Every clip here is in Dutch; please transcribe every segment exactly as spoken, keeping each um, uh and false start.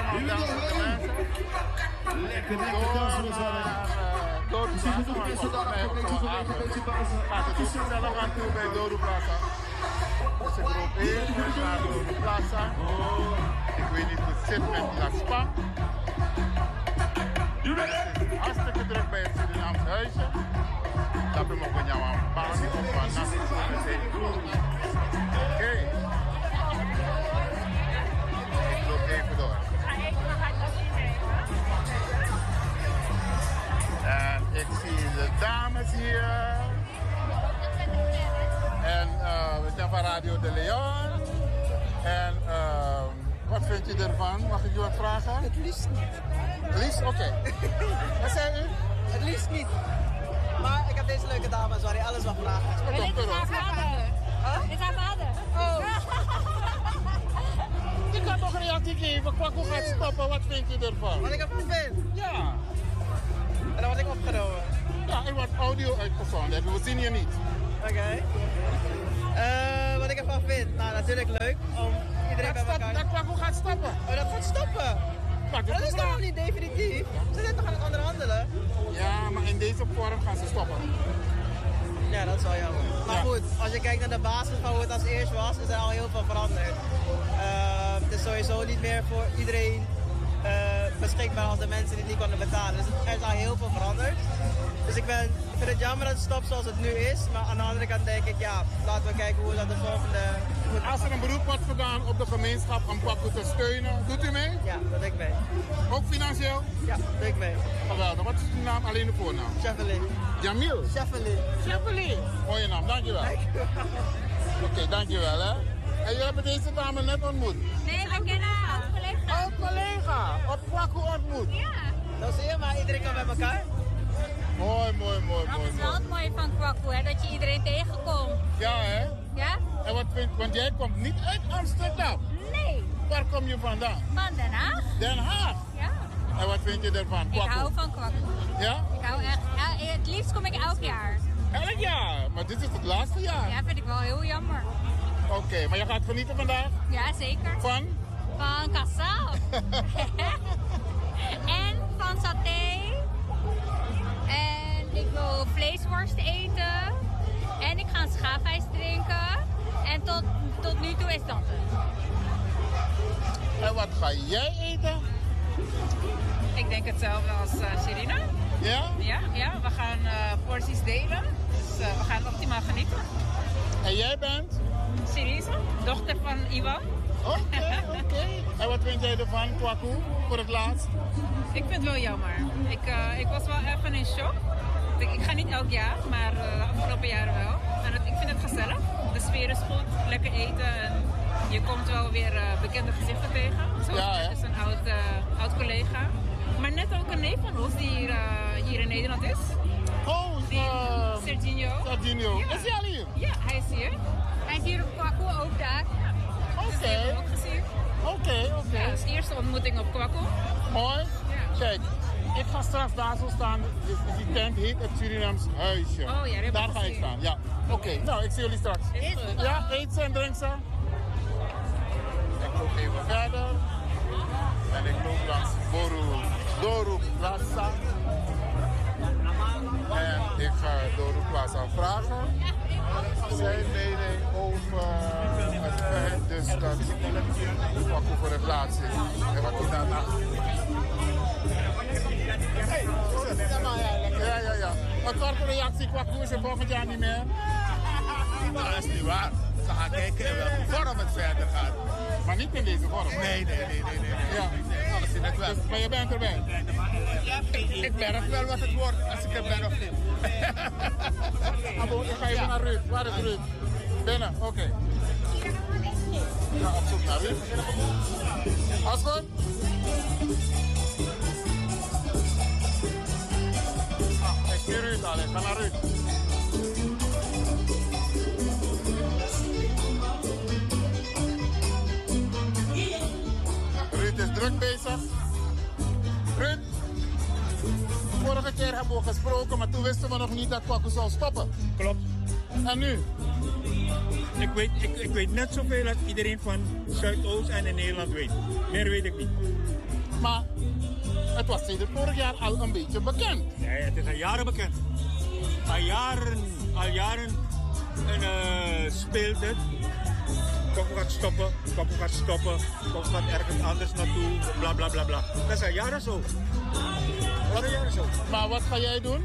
allemaal dansen de mensen. Lekker, lekker dansen we zo. Dodo Plaza, maar volgens mij ook zo avond gaat het ook gezellig aan toe bij Dodo Plaza. Dus ik loop even naar Dodo Plaza. Ik weet niet hoe het zit met La Spa. Het is hartstikke druk bij het Surinaamse huisje. Dat we ook een jouw baan op van naast meteen. Oké. Ik loop even door. En ik zie de dames hier. En uh, we zijn van Radio de Leon. En uh, wat vind je ervan? Mag ik u wat vragen? Het liefst niet. Het liefst? Oké. Okay. Wat zei u? Het liefst niet. Maar ik heb deze leuke dames waar je alles mag vragen. En dit is haar vader. Huh? Dit is haar vader. Oh. Je kan toch een reactie geven. Kwakko gaat stoppen. Wat vind je ervan? Wat ik ervan vind? Ja. En dan word ik opgenomen. Ja, er wordt audio uitgezonden. We zien je niet. Oké. Okay. Uh, wat ik ervan vind? Nou, natuurlijk leuk om iedereen dat bij stop, elkaar... Dat Kwakko gaat stoppen. Oh, dat gaat stoppen? Maar dat is nog niet definitief. Ze zijn toch aan het onderhandelen? Ja, maar in deze vorm gaan ze stoppen. Ja, dat is wel jammer. Maar ja. Goed, als je kijkt naar de basis van hoe het als eerst was, is er al heel veel veranderd. Uh, het is sowieso niet meer voor iedereen uh, beschikbaar als de mensen die het niet konden betalen. Dus er is al heel veel veranderd. Dus ik, ben, ik vind het jammer dat het stopt zoals het nu is. Maar aan de andere kant denk ik, ja, laten we kijken hoe dat de volgende... Als er een beroep wordt gedaan op de gemeenschap om Kwakko te steunen, doet u mee? Ja, dat doe ik mee. Ook financieel? Ja, dat doe ik mee. Geweldig. Wat is uw naam? Alleen de voornaam? Chevelin. Jamil? Chevelin. Chevelin. Mooie naam, dankjewel. Dankjewel. Oké, okay, dankjewel hè. En jullie hebben deze dame net ontmoet? Nee, we kennen een oud collega. Oud collega? Op Kwakko ontmoet? Ja. Dan zie je maar, iedereen kan bij elkaar. Mooi, mooi, mooi. Dat mooi, is wel het mooie van Kwakko, hè, dat je iedereen tegenkomt. Ja hè? Ja? En wat vind, want jij komt niet uit Amsterdam? Nee. Waar kom je vandaan? Van Den Haag. Den Haag? Ja. En wat vind je ervan? Kwakko? Ik hou van Kwakko. Ja? Ik hou echt, ja, het liefst kom ik elk jaar. Elk jaar? Maar dit is het laatste jaar. Ja, vind ik wel heel jammer. Oké, okay, maar je gaat genieten vandaag? Ja, zeker. Van? Van kassab. En van saté. En ik wil vleesworst eten. En ik ga een schaafijs drinken. En tot, tot nu toe is dat het. En wat ga jij eten? Ik denk hetzelfde als uh, Sherina. Ja? Ja, ja, we gaan uh, porties delen. Dus uh, we gaan optimaal genieten. En jij bent? Sirisa, dochter van Iwan. Oké, okay, oké. Okay. En wat vind jij ervan, Kwakko, voor het laatst? Ik vind het wel jammer. Ik, uh, ik was wel even in shock. Ik, ik ga niet elk jaar, maar uh, de afgelopen jaren wel. En het, ik vind het gezellig. De sfeer is goed, lekker eten. En je komt wel weer uh, bekende gezichten tegen. Zoals ja, net is een oud, uh, oud collega. Maar net ook een neef van ons die hier, uh, hier in Nederland is. Oh, die, uh, Serginho. Serginho. Ja. Is hij al hier? Ja, hij is hier. Hij is hier op Kwakko ook daar. Oké. Dus die hebben we ook gezien. Oké, oké. Ja, dat is de eerste ontmoeting op Kwakko. Mooi. Ja. Kijk, ik ga straks daar zo staan. Dus die tent heet het Surinaams huisje. Oh ja, dat daar ga gezien. ik staan. Ja. Oké, okay. Nou, ik zie jullie straks. Is goed. Ja, eet ze en drink ze. Ik loop even verder. En ik loop langs Boru, Doru Plaza. En ik ga Doru Plaza vragen. Zijn mening over het feit dus dat Kwakko voor het laatst is. En wat hij daarna... Ja, ja, ja. Een korte reactie, Kwakko is er volgend jaar niet meer. Dat is niet waar. Ze gaan kijken in welke vorm het verder gaat. Maar niet in deze vorm. Nee, nee, nee, nee, nee. nee. Ja. Alles in het wel. Dus, maar je bent erbij? Ik, ik merk wel wat het wordt als ik er ben of niet. Abo, ik ga even ja. naar Ruud. Waar is Ruud? Binnen, oké. Okay. Ik ga op zoek naar Ruud. Alles goed? Ah, ik zie Ruud al, ik ga naar Ruud. Ruud is druk bezig. Ruud, vorige keer hebben we gesproken, maar toen wisten we nog niet dat Kwakko zou stoppen. Klopt. En nu? Ik weet, ik, ik weet net zoveel als iedereen van Zuidoost en in Nederland weet. Meer weet ik niet. Maar het was sinds vorig jaar al een beetje bekend. Nee, het is al jaren bekend. Al jaren, al jaren en, uh, speelt het. Koko gaat stoppen, Koko gaat stoppen, Koko gaat ergens anders naartoe, bla bla bla bla. Dat is al jaren zo. Dat is al jaren zo. Maar wat ga jij doen?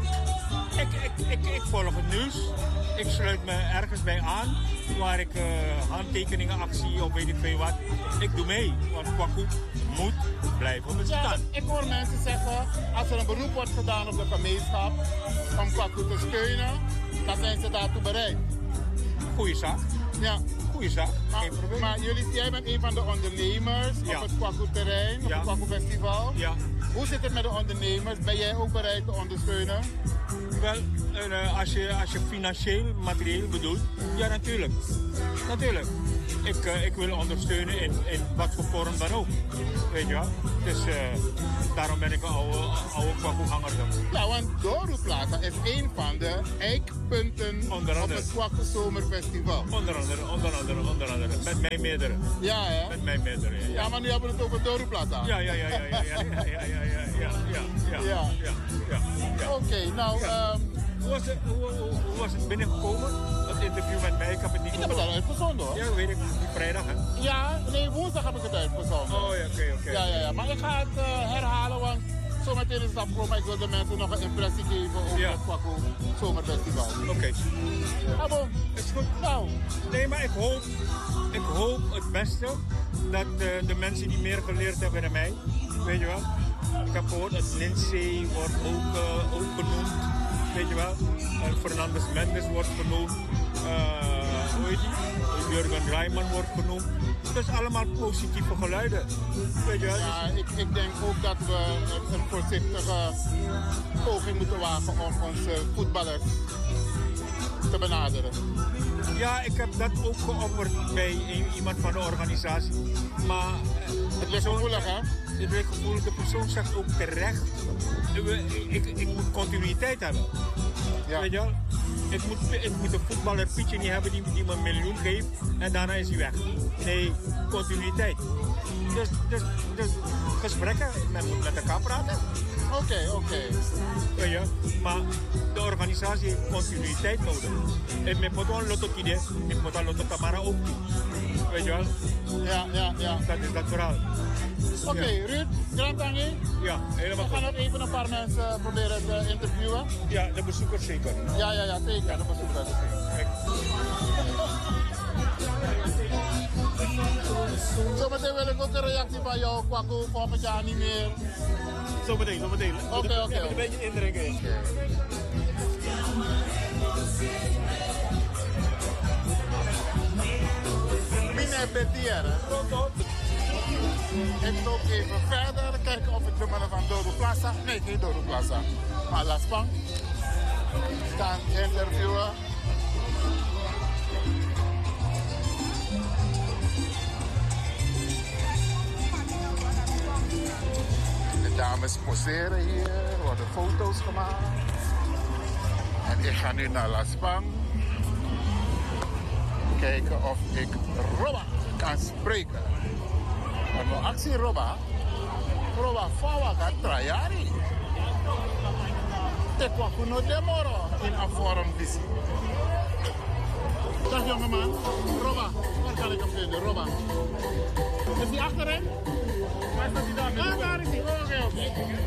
Ik, ik, ik, ik volg het nieuws. Ik sluit me ergens bij aan waar ik uh, handtekeningen, actie of weet ik veel wat. Ik doe mee, want Kwaku moet blijven bestaan. Ja, ik hoor mensen zeggen, als er een beroep wordt gedaan op de gemeenschap om Kwaku te steunen, dan zijn ze daartoe bereid. Goeie zaak. Ja. Goeie zaak, maar, geen probleem. Maar jullie, jij bent een van de ondernemers ja. op het Kwaku-terrein, op ja. het Kwaku-festival. Ja. Hoe zit het met de ondernemers? Ben jij ook bereid te ondersteunen? Wel, uh, als, je, als je financieel, materieel bedoelt, ja natuurlijk. Natuurlijk. Ik, uh, ik wil ondersteunen in, in wat voor vorm dan ook. Weet je wel? Dus uh, daarom ben ik een oude, oude Kwaku-hanger. Ja, want Doru Plaza is een van de eikpunten onder op het Kwaku Zomerfestival. Onder andere, onder andere, onder andere. Met mij meerdere. Ja, hè? Met mij meerdere, ja. Ja, maar nu hebben we het over Doru Plaza. Ja, ja, ja, ja, ja, ja, ja, ja, ja, ja, ja, ja, ja, ja, ja. Oké, okay, nou... Ja. Um, hoe, was het, hoe, hoe, hoe was het binnengekomen? Het interview met mij, ik heb het niet Ik heb het al uitgezonden, hoor. Ja, weet ik. Die vrijdag, hè? Ja, nee, woensdag heb ik het uitgezonden. Oh, ja, oké, okay, oké. Okay. Ja, ja, ja. Maar ik ga het uh, herhalen, want zometeen is het afgekomen. Ik wil de mensen nog een impressie geven over ja. het Kwaku Zomerfestival. Oké. Okay. Abo, is goed. Nou. Nee, maar ik hoop, ik hoop het beste dat uh, de mensen die meer geleerd hebben dan mij, weet je wel. Ik heb gehoord dat Lindsay wordt ook, uh, ook genoemd, weet je wel. Uh, Fernandes Mendes wordt genoemd. Uh, hoe heet die? Jurgen Rijman wordt genoemd. Dat is allemaal positieve geluiden. Weet je wel? Ja, ik, ik denk ook dat we een voorzichtige poging moeten wagen om onze voetballers te benaderen. Ja, ik heb dat ook geopperd bij iemand van de organisatie. Maar het is gevoelig, hè? Het is gevoelig. De persoon zegt ook terecht. Ik, ik moet continuïteit hebben. Ja. Weet je wel? Ik moet, ik moet een voetballer Pietje niet hebben die, die me een miljoen geeft en daarna is hij weg. Nee, continuïteit. Dus, dus, dus gesprekken, men moet met elkaar praten. Oké, okay, oké. Okay. Weet je, maar de organisatie heeft continuïteit nodig. En men moet wel lotto kiezen, men moet wel lotto Tamara ook doen. Weet je wel? Ja, ja, ja. Dat is dat verhaal. Oké, okay, ja. Ruud, Grantangi. Ja, helemaal goed. We gaan ook even een paar mensen proberen te interviewen. Ja, de bezoekers zeker. Ja, ja, ja, zeker. De bezoekers. Zometeen wil ik ook een reactie van jou, Kwaku, volgend jaar niet meer. Zometeen, zometeen. Oké, oké. Even een beetje indrinken. Okay. Mine Betière. Ik loop even verder, kijken of ik de mannen van Doru Plaza, nee geen Doru Plaza, maar La Spang kan interviewen. De dames poseren hier, worden foto's gemaakt. En ik ga nu naar La Spang. Kijken of ik Robba kan spreken. Ano actie Robba, Robba fawa gaat trajari. Te Kwaku no demoro in een forum visie. Dag jongeman, Robba, waar kan ik hem vinden, Robba? Is die achterin? Waar staat hij dan? Ah, daar is hij, oké, oké.